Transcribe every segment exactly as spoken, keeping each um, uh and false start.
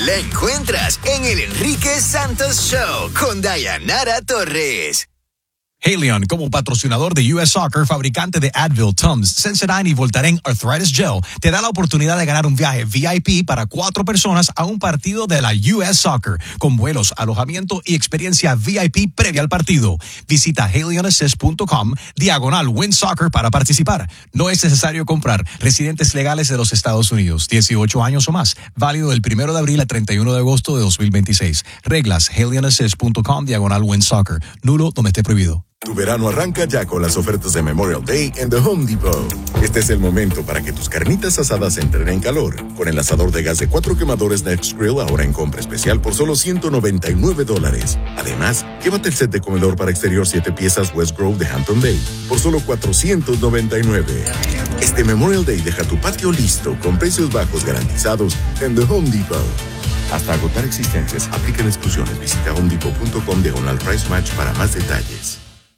la encuentras en el Enrique Santos Show con Dayanara Torres. Haleon, como patrocinador de U S Soccer, fabricante de Advil, Tums, Sensodyne y Voltaren Arthritis Gel, te da la oportunidad de ganar un viaje V I P para cuatro personas a un partido de la U S Soccer, con vuelos, alojamiento y experiencia V I P previa al partido. Visita haleon assist punto com, diagonal Win Soccer para participar. No es necesario comprar. Residentes legales de los Estados Unidos, dieciocho años o más. Válido del primero de abril a treinta y uno de agosto de dos mil veintiséis. Reglas, haleon assist punto com, diagonal Win Soccer. Nulo donde esté prohibido. Tu verano arranca ya con las ofertas de Memorial Day en The Home Depot. Este es el momento para que tus carnitas asadas entren en calor. Con el asador de gas de cuatro quemadores Next Grill ahora en compra especial por solo ciento noventa y nueve dólares. Además, llévate el set de comedor para exterior siete piezas West Grove de Hampton Bay por solo cuatrocientos noventa y nueve. Este Memorial Day deja tu patio listo con precios bajos garantizados en The Home Depot. Hasta agotar existencias, aplican exclusiones. Visita homedepot punto com diagonal price match para más detalles.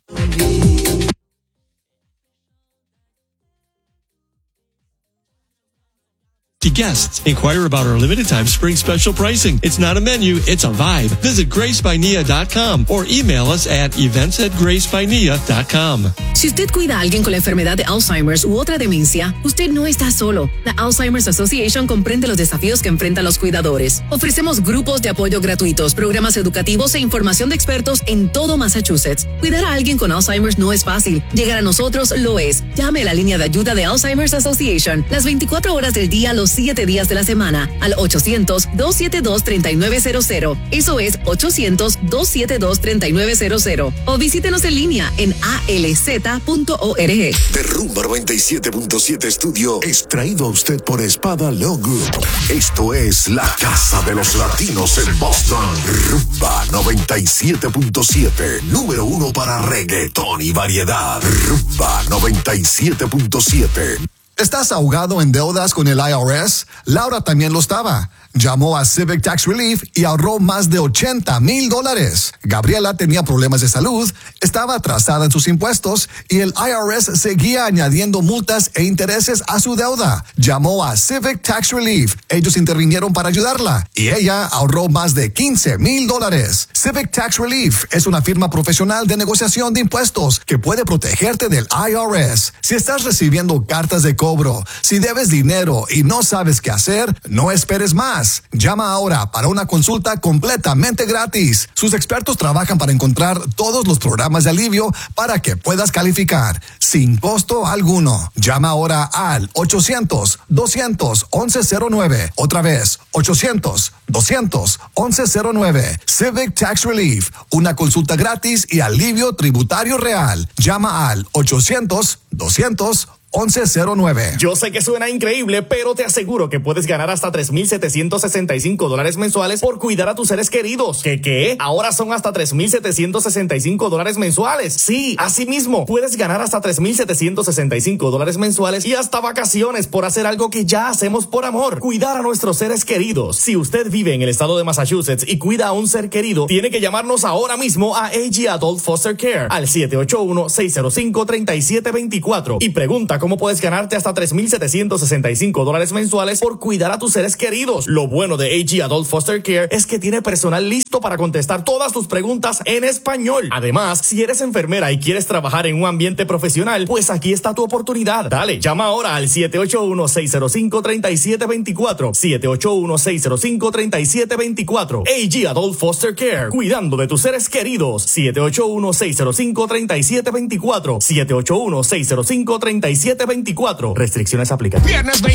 Guests, inquire about our limited time spring special pricing. It's not a menu, it's a vibe. Visit grace by nia dot com or email us at events at grace by nia dot com. Si usted cuida a alguien con la enfermedad de Alzheimer's u otra demencia, usted no está solo. La Alzheimer's Association comprende los desafíos que enfrentan los cuidadores. Ofrecemos grupos de apoyo gratuitos, programas educativos e información de expertos en todo Massachusetts. Cuidar a alguien con Alzheimer's no es fácil. Llegar a nosotros lo es. Llame a la línea de ayuda de Alzheimer's Association las veinticuatro horas del día, los siete días de la semana, al ochocientos, dos siete dos, tres nueve cero cero. Eso es ochocientos, dos siete dos, tres nueve cero cero. O visítenos en línea en a l z punto org. De Rumba noventa y siete punto siete Estudio es traído a usted por Espada Logo. Esto es la Casa de los Latinos en Boston. Rumba noventa y siete punto siete, número uno para reggaetón y variedad. Rumba noventa y siete punto siete. ¿Estás ahogado en deudas con el I R S? Laura también lo estaba. Llamó a Civic Tax Relief y ahorró más de ochenta mil dólares. Gabriela tenía problemas de salud, estaba atrasada en sus impuestos y el I R S seguía añadiendo multas e intereses a su deuda. Llamó a Civic Tax Relief. Ellos intervinieron para ayudarla y ella ahorró más de quince mil dólares. Civic Tax Relief es una firma profesional de negociación de impuestos que puede protegerte del I R S. Si estás recibiendo cartas de cobro, si debes dinero y no sabes qué hacer, no esperes más. Llama ahora para una consulta completamente gratis. Sus expertos trabajan para encontrar todos los programas de alivio para que puedas calificar, sin costo alguno. Llama ahora al ochocientos, doscientos, once cero nueve. Otra vez, ochocientos, doscientos, once cero nueve. Civic Tax Relief, una consulta gratis y alivio tributario real. Llama al ochocientos, doscientos, once cero nueve. Yo sé que suena increíble, pero te aseguro que puedes ganar hasta tres mil setecientos sesenta y cinco dólares mensuales por cuidar a tus seres queridos. ¿Qué qué? Ahora son hasta tres mil setecientos sesenta y cinco dólares mensuales. Sí, así mismo, puedes ganar hasta tres mil setecientos sesenta y cinco dólares mensuales y hasta vacaciones por hacer algo que ya hacemos por amor: cuidar a nuestros seres queridos. Si usted vive en el estado de Massachusetts y cuida a un ser querido, tiene que llamarnos ahora mismo a A G Adult Foster Care al siete ocho uno, seis cero cinco, tres siete dos cuatro y pregunta cómo puedes ganarte hasta tres mil setecientos sesenta y cinco dólares mensuales por cuidar a tus seres queridos. Lo bueno de A G Adult Foster Care es que tiene personal listo para contestar todas tus preguntas en español. Además, si eres enfermera y quieres trabajar en un ambiente profesional, pues aquí está tu oportunidad. Dale, llama ahora al siete ocho uno, seis cero cinco, tres siete dos cuatro, siete ocho uno, seis cero cinco, tres siete dos cuatro. A G Adult Foster Care, cuidando de tus seres queridos. siete ocho uno, seis cero cinco, tres siete dos cuatro, siete ocho uno, seis cero cinco, tres siete dos cuatro. Restricciones aplican. Viernes